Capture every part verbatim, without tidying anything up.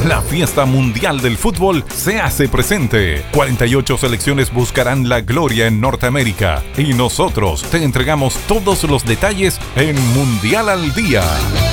La fiesta mundial del fútbol se hace presente. cuarenta y ocho selecciones buscarán la gloria en Norteamérica y nosotros te entregamos todos los detalles en Mundial al Día.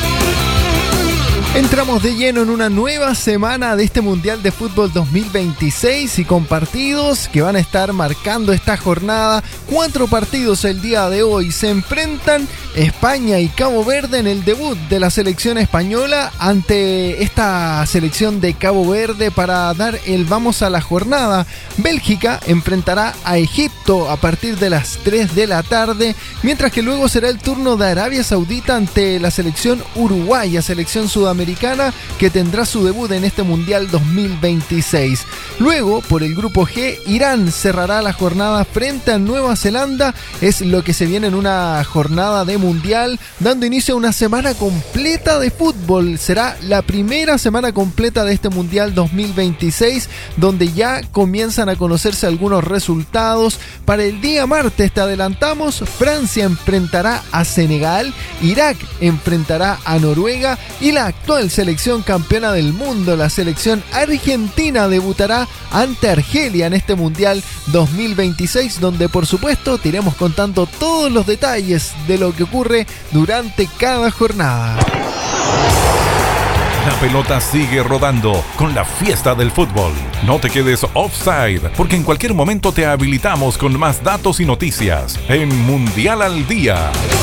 Entramos de lleno en una nueva semana de este Mundial de Fútbol dos mil veintiséis y con partidos que van a estar marcando esta jornada. Cuatro partidos el día de hoy. Se enfrentan España y Cabo Verde en el debut de la selección española ante esta selección de Cabo Verde para dar el vamos a la jornada. Bélgica enfrentará a Egipto a partir de las tres de la tarde, mientras que luego será el turno de Arabia Saudita ante la selección uruguaya, selección sudamericana que tendrá su debut en este Mundial dos mil veintiséis. Luego, por el grupo G, Irán cerrará la jornada frente a Nueva Zelanda. Es lo que se viene en una jornada de Mundial, dando inicio a una semana completa de fútbol. Será la primera semana completa de este Mundial dos mil veintiséis, donde ya comienzan a conocerse algunos resultados. Para el día martes, te adelantamos, Francia enfrentará a Senegal, Irak enfrentará a Noruega y la actual selección campeona del mundo, la selección argentina, debutará ante Argelia en este Mundial dos mil veintiséis, donde por supuesto te iremos contando todos los detalles de lo que ocurre durante cada jornada. La pelota sigue rodando con la fiesta del fútbol. No te quedes offside, porque en cualquier momento te habilitamos con más datos y noticias en Mundial al Día.